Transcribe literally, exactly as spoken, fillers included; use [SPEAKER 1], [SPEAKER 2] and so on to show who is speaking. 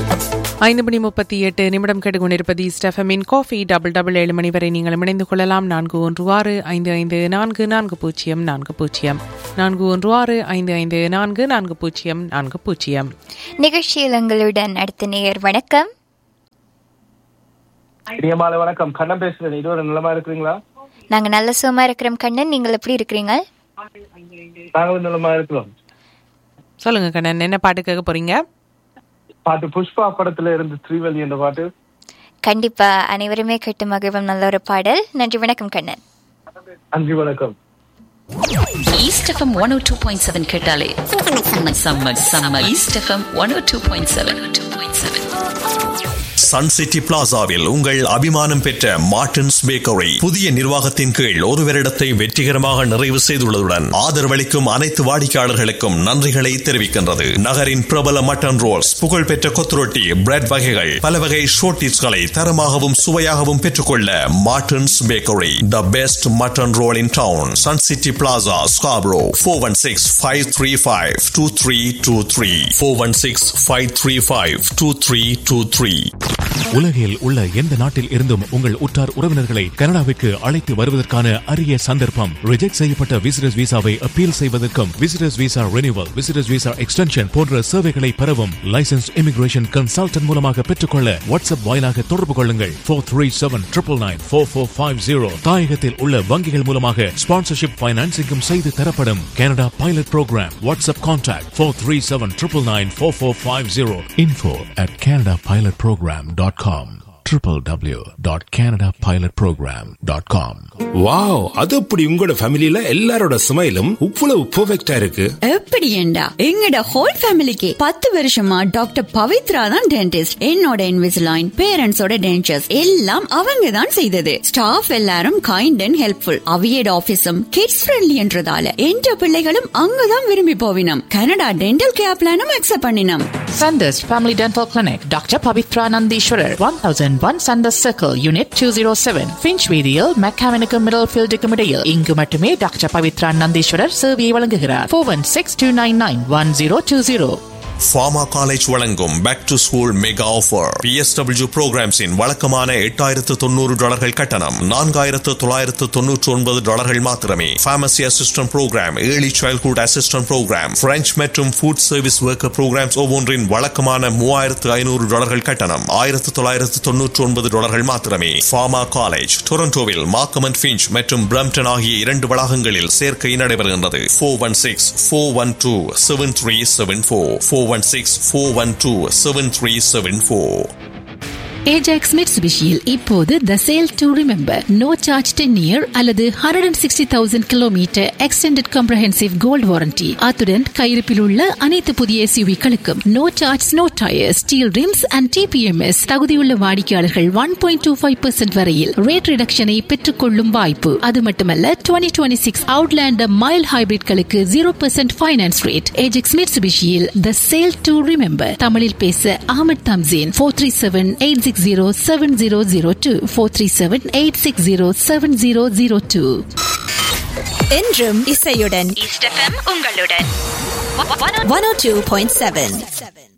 [SPEAKER 1] ஐந்து மணி முப்பத்தி எட்டு நிமிடம் கேட்டுக்கொண்டிருப்பது ஸ்டெஃபமின் காஃபி டபுள் டபுள் ஏழு மணி வரை நீங்கள் இணைந்து கொள்ளலாம். நான்கு ஒன்று ஆறு ஐந்து ஐந்து நான்கு நான்கு பூஜ்ஜியம் நான்கு பூஜ்ஜியம் நான்கு ஒன்று ஆறு ஐந்து ஐந்து நான்கு நான்கு பூஜ்ஜியம் நான்கு பூஜ்ஜியம்.
[SPEAKER 2] நிகழ்ச்சியில் எங்களுடன் அடுத்த நேயர். வணக்கம்.
[SPEAKER 3] வணக்கம், கண்ணன் பேசுறேன். இருவரு நலமா இருக்கிறீங்களா?
[SPEAKER 2] நாங்க நல்ல சுகமா இருக்கிறோம் கண்ணன், நீங்கள் எப்படி இருக்கிறீங்க?
[SPEAKER 3] நாங்களும் நலமா இருக்கிறோம்.
[SPEAKER 1] சொல்லுங்க கண்ணன், என்ன பாட்டு கேட்க போறீங்க?
[SPEAKER 3] பாட்டு புஷ்பா படத்துல இருந்து ஸ்ரீவல்லி என்ற பாட்டு.
[SPEAKER 2] கண்டிப்பா அனைவருமே கேட்டு மகிழ்வும். நல்ல ஒரு பாடல். நன்றி, வணக்கம் கண்ணன்.
[SPEAKER 3] நன்றி, வணக்கம்.
[SPEAKER 4] ஈஸ்ட் எஃப்எம் ஒன் ஓ டூ பாயிண்ட் செவன் கேட்டாலே சம்ம சம்ம ஈஸ்ட் எஃப்எம் ஒன் ஓ two point seven two point seven.
[SPEAKER 5] Sun city பிளாசாவில் உங்கள் அபிமானம் பெற்ற மார்டின்ஸ் பேக்கரி புதிய நிர்வாகத்தின் கீழ் ஒரு வருடத்தை வெற்றிகரமாக நிறைவு செய்துள்ளதுடன் ஆதரவளிக்கும் அனைத்து வாடிக்கையாளர்களுக்கும் நன்றிகளை தெரிவிக்கின்றது. நகரின் பிரபல மட்டன் ரோல்ஸ், புகழ்பெற்ற கொத்துரொட்டி, பிரெட் வகைகள், பல வகை ஷோர்டிஸ்களை தரமாகவும் சுவையாகவும் பெற்றுக்கொள்ள Martin's bakery, the best mutton role in down. Sun city plaza, Scarborough. Four one six five three five two three two three four one six five three five two three two three.
[SPEAKER 6] உலகில் உள்ள எந்த நாட்டில் இருந்தும் உங்கள் உற்றார் உறவினர்களை கனடாவிற்கு அழைத்து வருவதற்கான அரிய சந்தர்ப்பம். ரிஜெக்ட் செய்யப்பட்ட விசிட்டர்ஸ் விசாவை அப்பீல் செய்வதற்கும், visitors visa renewal, visitors visa extension போன்ற சேவைகளை பெறவும் லைசன்ஸ் இமிகிரேஷன் கன்சல்டன்ட் மூலமாக பெற்றுக்கொள்ள வாட்ஸ்அப் வாயிலாக தொடர்பு கொள்ளுங்கள். Four three seven triple nine four four five zero. தாயகத்தில் உள்ள வங்கிகள் மூலமாக ஸ்பான்சர்ஷிப் பைனான்சிங்கும் செய்து தரப்படும். Canada pilot program. WhatsApp contact four three seven triple nine four four five zero. Info at Canada pilot program dot com. w w w dot canada pilot program dot com.
[SPEAKER 7] Wow, அது அப்படி உங்களோட ஃபேமிலில எல்லாரோட ஸ்மைலும் இவ்வளவு பெர்ஃபெக்ட்டா இருக்கு.
[SPEAKER 8] எப்படி ஏண்டா எங்கட ஹோல் ஃபேமிலிக்கு பத்து வருஷமா டாக்டர் பவித்ரா தான் டென்டிஸ்ட். என்னோட இன்விசிலைன், பேரண்ட்ஸோட டென்டர்ஸ் எல்லாம் அவங்க தான் செய்தது. ஸ்டாஃப் எல்லாரும் kind and helpful. அவியட் ஆபீஸும் kids friendly என்றதால என்ற பிள்ளைகளும் அங்கதான் விரும்பி போவினம். கனடா டென்டல் கேர் பிளானும் அக்செப்ட் பண்ணினோம்.
[SPEAKER 9] Sanders Family Dental Clinic, Doctor Pavitra Nandishwarar, one thousand one Sanders Circle, Unit two oh seven, Finchweedial, Mechanical Middlefield Decomedial. இங்கு மட்டுமே டாக்டர் பவித்ரா நந்தீஸ்வரர் சேவையை வழங்குகிறார். four one six two nine nine one zero two zero.
[SPEAKER 5] Pharma college வழங்கும் back to school mega offer. B S W புரோகிராம்ஸின் வழக்கமான எட்டாயிரத்து தொண்ணூறு டாலர்கள் கட்டணம் நான்காயிரத்து தொள்ளாயிரத்து தொன்னூற்றி ஒன்பது டாலர்கள் மாத்திரமே. Pharmacy assistant program, early childhood assistant program, French மற்றும் ஃபுட் சர்வீஸ் ஒர்க்கர் புரோகிராம்ஸ் ஒவ்வொன்றின் வழக்கமான மூவாயிரத்து ஐநூறு டாலர்கள் கட்டணம் ஆயிரத்து தொள்ளாயிரத்து தொன்னூற்றி ஒன்பது டாலர்கள் மாத்திரமே. ஃபார்மா காலேஜ் டொரண்டோவில் மார்க்கம் அண்ட் ஃபிஞ்ச் மற்றும் பிரம்டன் ஆகிய இரண்டு வளாகங்களில் சேர்க்கை நடைபெறுகின்றது. Four one six four one two seven three seven four four one six four one two seven three seven four.
[SPEAKER 10] Ajax மிட்சுபிஷியில் இப்போது த sale to remember, no charge ten year அல்லது hundred and sixty thousand kilometre extended comprehensive gold warranty. அத்துடன் கையிருப்பில் உள்ள அனைத்து புதிய எஸ்யூவிகளுக்கும் no charge, no tyre, steel rims and DBMS. தகுதியுள்ள வாடிக்கையாளர்கள் one point two five percent வரையில் ரேட் ரிடக்ஷனை பெற்றுக் கொள்ளும் வாய்ப்பு. அது மட்டுமல்ல, twenty twenty six Outlander mile ஹைபிரிட்களுக்கு zero percent finance rate. Ajax மிட்சுபிஷியில் the sale to remember. தமிழில் பேச Ahmed Thamseen. Four three seven eight six zero seven zero zero two four three seven eight six zero seven zero zero two.
[SPEAKER 11] என்றும் இசையுடன்
[SPEAKER 2] east FM உங்களுடன்
[SPEAKER 11] one oh two point seven.